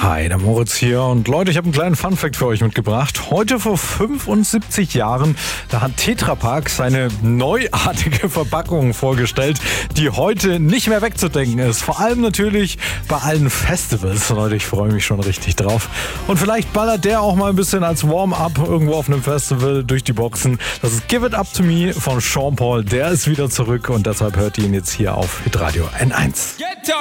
Hi, der Moritz hier. Und Leute, ich habe einen kleinen Funfact für euch mitgebracht. Heute vor 75 Jahren, da hat Tetra Pak seine neuartige Verpackung vorgestellt, die heute nicht mehr wegzudenken ist. Vor allem natürlich bei allen Festivals. Leute, ich freue mich schon richtig drauf. Und vielleicht ballert der auch mal ein bisschen als Warm-up irgendwo auf einem Festival durch die Boxen. Das ist Give It Up To Me von Sean Paul. Der ist wieder zurück und deshalb hört ihr ihn jetzt hier auf Hitradio N1.